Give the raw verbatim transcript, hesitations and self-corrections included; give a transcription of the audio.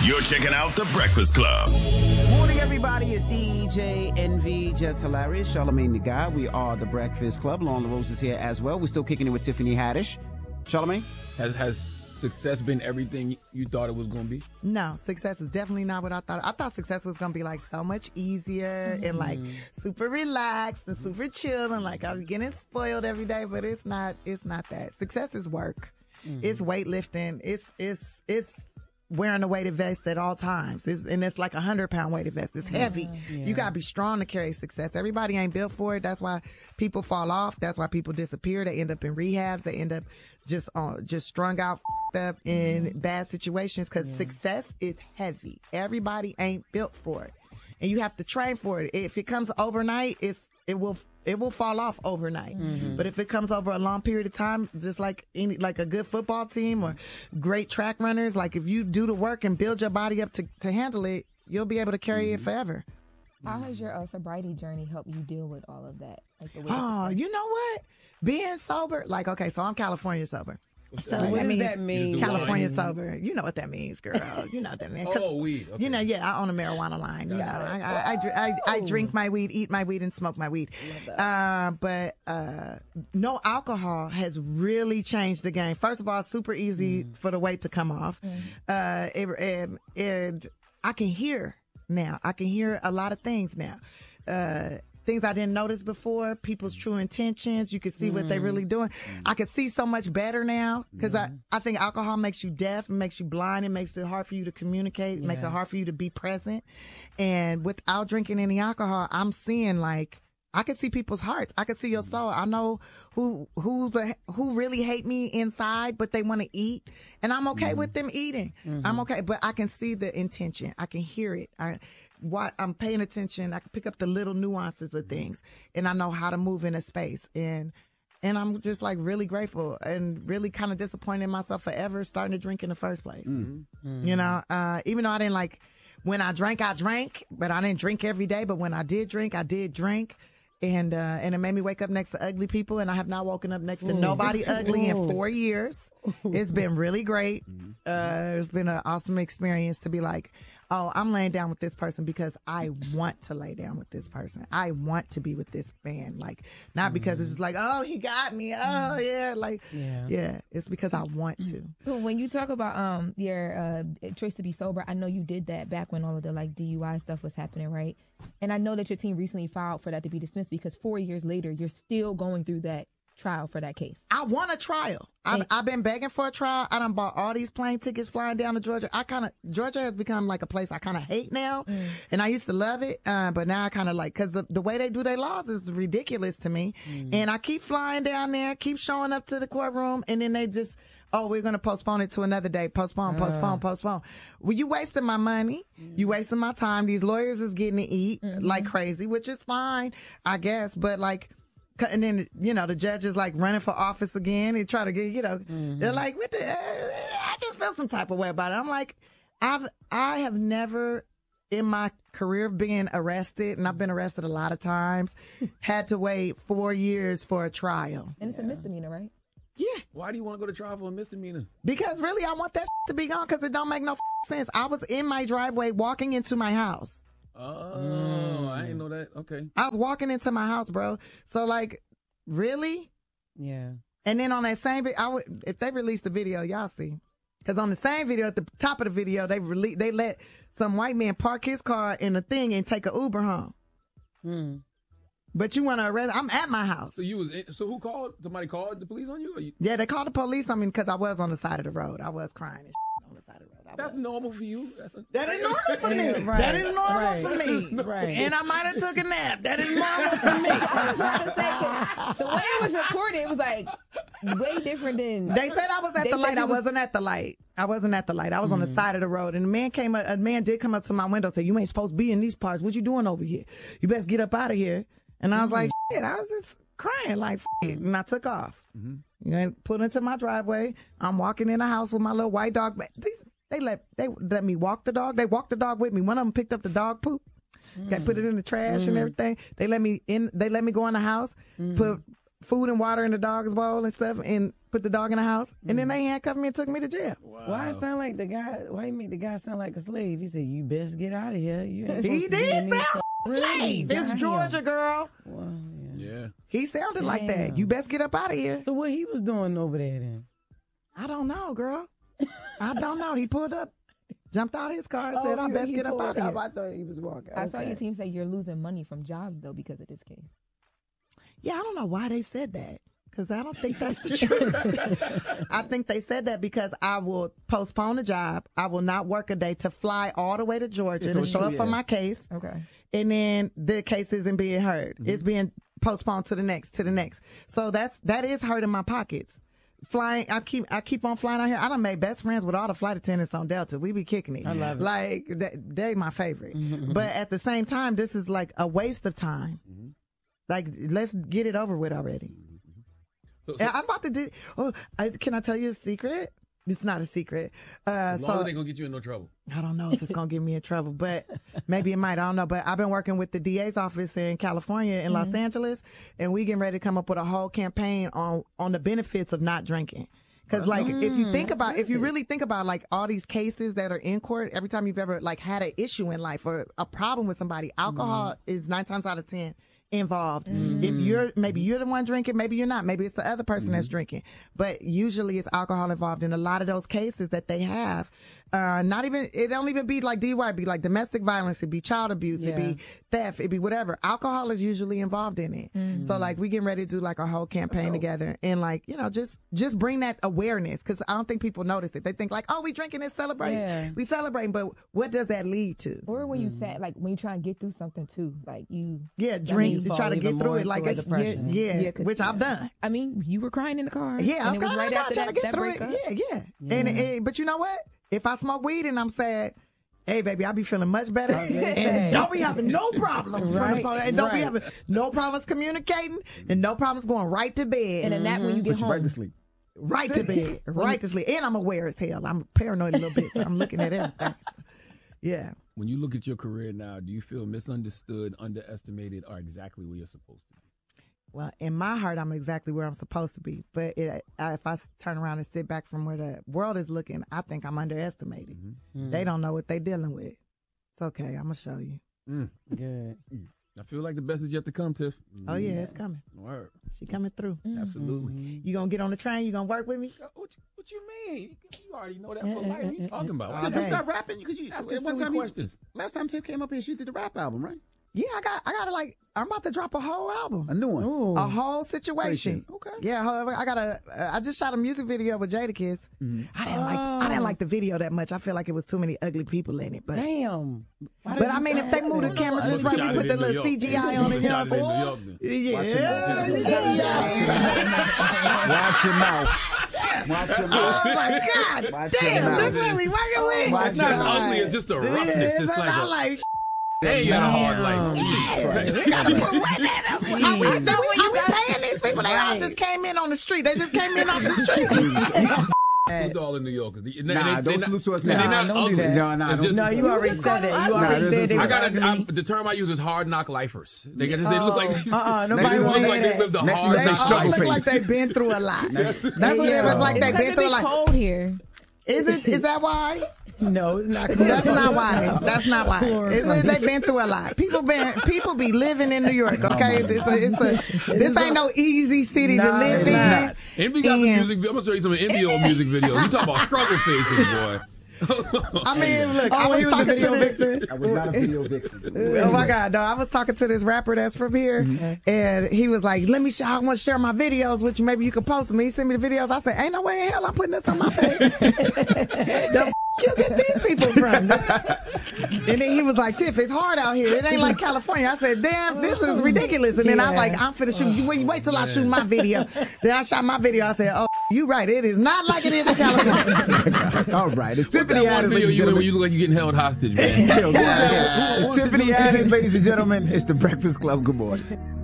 You're checking out The Breakfast Club. Morning, everybody. It's D J N V, Just Hilarious, Charlamagne the Guy. We are The Breakfast Club. Lauren LaRose is here as well. We're still kicking it with Tiffany Haddish. Charlamagne? Has has success been everything you thought it was going to be? No, success is definitely not what I thought. I thought success was going to be like so much easier mm-hmm. and like super relaxed and super chill and like I'm getting spoiled every day, but it's not, it's not that. Success is work. Mm-hmm. It's weightlifting. It's, it's, it's wearing a weighted vest at all times. It's, and it's like a hundred pound weighted vest. It's heavy. Yeah. You got to be strong to carry success. Everybody ain't built for it. That's why people fall off. That's why people disappear. They end up in rehabs. They end up just uh, just strung out, up in mm-hmm. bad situations because yeah. success is heavy. Everybody ain't built for it, and you have to train for it. If it comes overnight, it's it will it will fall off overnight. Mm-hmm. But if it comes over a long period of time, just like any like a good football team or great track runners, like if you do the work and build your body up to to handle it, you'll be able to carry mm-hmm. it forever. How has your uh, sobriety journey helped you deal with all of that? Like the way oh, you know what? Being sober, like, okay, so I'm California sober. So what that does means that mean? California sober. You know what that means, girl. You know what that means. Oh, weed. Okay. You know, yeah, I own a marijuana line. You know, I, I, I, I, I drink my weed, eat my weed, and smoke my weed. Uh, but uh, no alcohol has really changed the game. First of all, it's super easy mm. for the weight to come off. Mm. Uh, it, and, and I can hear now. I can hear a lot of things now. Uh, Things I didn't notice before, people's true intentions. You can see mm. what they're really doing. Mm. I can see so much better now because mm. I, I think alcohol makes you deaf, it makes you blind, it makes it hard for you to communicate, it yeah. makes it hard for you to be present. And without drinking any alcohol, I'm seeing like, I can see people's hearts. I can see your soul. I know who who's a, who really hate me inside, but they want to eat, and I'm okay mm. with them eating. Mm-hmm. I'm okay, but I can see the intention. I can hear it. I Why I'm paying attention. I can pick up the little nuances of things, and I know how to move in a space. And and I'm just like really grateful and really kind of disappointed in myself for ever starting to drink in the first place. Mm-hmm. You know, uh, even though I didn't like when I drank, I drank, but I didn't drink every day. But when I did drink, I did drink. And, uh, and it made me wake up next to ugly people, and I have not woken up next to Ooh. nobody ugly Ooh. in four years. It's been really great. Uh, it's been an awesome experience to be like, oh, I'm laying down with this person because I want to lay down with this person. I want to be with this man. Like, not because mm. it's just like, oh, he got me. Oh, yeah. Like, yeah, yeah it's because I want to. When you talk about um your uh, choice to be sober, I know you did that back when all of the like D U I stuff was happening, right? And I know that your team recently filed for that to be dismissed because four years later, you're still going through that trial for that case. I want a trial. I've, I've been begging for a trial. I done bought all these plane tickets flying down to Georgia. I kind of, Georgia has become like a place I kind of hate now. Mm. And I used to love it. Uh, but now I kind of like, cause the, the way they do their laws is ridiculous to me. Mm. And I keep flying down there, keep showing up to the courtroom. And then they just, oh, we're going to postpone it to another day. Postpone, postpone, uh. postpone. Well, you wasting my money. Mm. You wasting my time. These lawyers is getting to eat mm-hmm. like crazy, which is fine, I guess. But like, and then, you know, the judge is like running for office again. They try to get, you know, mm-hmm. they're like, what the, I just feel some type of way about it. I'm like, I've, I have never in my career been arrested, and I've been arrested a lot of times, had to wait four years for a trial. And it's yeah. a misdemeanor, right? Yeah. Why do you want to go to trial for a misdemeanor? Because really, I want that to be gone because it don't make no sense. I was in my driveway walking into my house. Oh, mm. I didn't know that. Okay. I was walking into my house, bro. So, like, really? Yeah. And then on that same video, I would, if they released the video, y'all see. Because on the same video, at the top of the video, they rele- they let some white man park his car in a thing and take an Uber home. Hmm. But you want to arrest? I'm at my house. So you was in, so who called? Somebody called the police on you? Or you? Yeah, they called the police on me because I was on the side of the road. I was crying and shit on the side of the road. I That's was. normal for you. That's a- that is normal for me. Right. That is normal Right. for me. Right. And I might have took a nap. That is normal for me. I was trying to say, the way it was recorded, it was like way different than. They said I was at They the said light. you I was- wasn't at the light. I wasn't at the light. I was mm. on the side of the road, and a man came. Up, a man did come up to my window, and say, "You ain't supposed to be in these parts. What you doing over here? You best get up out of here." And I was mm. like, "Shit!" I was just crying like, F-. and I took off. Mm-hmm. You know, put into my driveway. I'm walking in the house with my little white dog. They, they let they let me walk the dog. They walked the dog with me. One of them picked up the dog poop. Mm. Got put it in the trash mm. and everything. They let me in. They let me go in the house. Mm. Put food and water in the dog's bowl and stuff and put the dog in the house. And then they handcuffed me and took me to jail. Wow. Why it sound like the guy, why he make the guy sound like a slave? He said, you best get out of here. You ain't He supposed to be did in these sound Really? slave. It's Damn. Georgia, girl. Well, yeah. Yeah. He sounded like that. Damn. You best get up out of here. So what he was doing over there then? I don't know, girl. I don't know. He pulled up, jumped out of his car and said, I he- best he get up pulled out of up. here. I thought he was walking. I saw Okay. your team say you're losing money from jobs though because of this case. Yeah, I don't know why they said that. Because I don't think that's the truth. I think they said that because I will postpone a job. I will not work a day to fly all the way to Georgia Yeah, so to show you- up for yeah. my case. Okay. And then the case isn't being heard. Mm-hmm. It's being postponed to the next, to the next. So that's, that is hurting my pockets. Flying, I keep, I keep on flying out here. I done made best friends with all the flight attendants on Delta. We be kicking it. I love it. Like, they, they my favorite. But at the same time, this is like a waste of time. Mm-hmm. Like, let's get it over with already. So, so Yeah, I'm about to do. Oh, I, can I tell you a secret? It's not a secret. Uh, as long so as they gonna get you in no trouble. I don't know if it's gonna get me in trouble, but maybe it might. I don't know. But I've been working with the D A's office in California, in Los Angeles, and we getting ready to come up with a whole campaign on on the benefits of not drinking. Because like, if you think about, if you really think about like all these cases that are in court, every time you've ever like had an issue in life or a problem with somebody, alcohol is nine times out of ten involved. If you're, maybe you're the one drinking, maybe you're not, maybe it's the other person that's drinking, but usually it's alcohol involved in a lot of those cases that they have. Uh, not even, it don't even be like D U I, it'd be like domestic violence, it'd be child abuse, it'd be theft, it'd be whatever. Alcohol is usually involved in it. So like we getting ready to do like a whole campaign together and like, you know, just, just bring that awareness. Cause I don't think people notice it. They think like, oh, we drinking and celebrating. Yeah. We celebrating, but what does that lead to? Or when you said like when you try and get through something too, like you. Yeah, mean, drink you to fall try to even get through more it. Like into a it's, yeah, depression. yeah, Yeah, 'cause- which I've done. I mean, you were crying in the car. Yeah, I and was it was crying right right after trying that, to get that through breakup. it. Yeah, yeah. And, and but you know what? If I smoke weed and I'm sad, hey baby, I be feeling much better. And don't be having no problems. From the Right, phone. And don't be right. having no problems communicating and no problems going right to bed. And then that when you get Put you home. right to sleep. right to bed. Right to sleep. And I'm aware as hell. I'm paranoid a little bit, so I'm looking at everything. Yeah. When you look at your career now, do you feel misunderstood, underestimated, or exactly where you're supposed to be? Well, in my heart, I'm exactly where I'm supposed to be. But it, I, if I s- turn around and sit back from where the world is looking, I think I'm underestimated. They don't know what they're dealing with. It's okay. I'm going to show you. Mm. Good. I feel like the best is yet to come, Tiff. Oh, yeah, it's coming. Word. She coming through. Absolutely. You going to get on the train? You going to work with me? Uh, What, you- what you mean? You already know that for life. What you talking about? Uh, What you you Okay. stop rapping because you. asking One silly time, you, questions? last time Tiff came up here, she did the rap album, right? Yeah, I got, I got to like, I'm about to drop a whole album. A new one. Ooh. A whole situation. Okay. Yeah, however, I got a. Uh, I just shot a music video with Jadakiss. I didn't like. I didn't like the video that much. I feel like it was too many ugly people in it. But Damn. Why but did I you mean, say if they that? move the camera just right, we put the little C G I on it. You know Shot what it in New I'm York then. saying? Watch Yeah. your yeah. Watch your mouth. Watch your Oh mouth. my God! Watch your Damn, mouth. this is what we working with. Watch It's not your mouth. ugly, it's just a Yeah, roughness. it's It's like, I like, like. a, hey, you had a hard life. We gotta put what that up. Are we, are we, are we paying these people? They all just came in on the street. They just came in off the street. Salute to all the New Yorkers. They- they- Nah, they- don't they salute not- to us and now. They're not Nah, don't do ugly. that. No, no, It's don't- just- No, you already said that. You Nah, already this said is- they I was got ugly. the term I use is hard knock lifers. They, just, they look like Uh-uh, they nobody look wanna like hear they lived a that. Next- hard next They Say knock all struggle look life. face. like they've been through a lot. That's what Yeah. it was like. It's They've 'cause been it through be a lot. cold here. Is it? Is that why? No, it's not. That's not why. That's not why. It's, they've been through a lot. People been people be living in New York. Okay, it's a, it's a this ain't no easy city to Nah, live it is in. not. Envy got some And- music. I'm gonna show you some Envy old music videos. You talking about struggle faces, boy. I mean, look, I Oh, was he was the talking to video this. vixen. I was not a video vixen. Oh my God, no, I was talking to this rapper that's from here, and he was like, let me, sh- I want to share my videos with you. Maybe you can post them. He sent me the videos. I said, ain't no way in hell I'm putting this on my page. The f- you get these people from? And then he was like, Tiff, it's hard out here. It ain't like California. I said, damn, this is ridiculous. And then I was Yeah. like, I'm finna shoot. You wait, wait till I shoot my video. Then I shot my video. I said, oh, you right. It is not like it is in California. All right. It's What's Tiffany that one Adams, video ladies and you in where gentlemen. you look like you're getting held hostage, man? Yo, go ahead. What It's was it Tiffany doing? Adams, ladies and gentlemen. It's the Breakfast Club. Good morning.